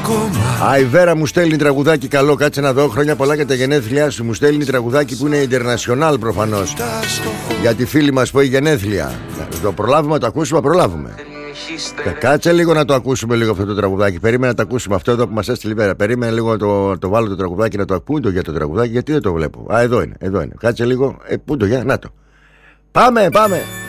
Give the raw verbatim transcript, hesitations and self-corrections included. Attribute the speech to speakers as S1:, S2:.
S1: Α, η Βέρα μου στέλνει τραγουδάκι καλό. Κάτσε να δω. Χρόνια πολλά για τα γενέθλιά σου. Μου στέλνει τραγουδάκι που είναι international προφανώς. Για τη φίλη μας που έχει γενέθλια. Το προλάβουμε, το ακούσουμε, προλάβουμε. Κάτσε λίγο να το ακούσουμε λίγο αυτό το τραγουδάκι. Περίμενα να το ακούσουμε αυτό εδώ που μας έστειλε η Βέρα. Περίμενα λίγο να το, το βάλω το τραγουδάκι να το ακούω για το τραγουδάκι. Γιατί δεν το βλέπω. Α, εδώ είναι, εδώ είναι. Κάτσε λίγο. Ε, πού το, για, να το. Πάμε, πάμε.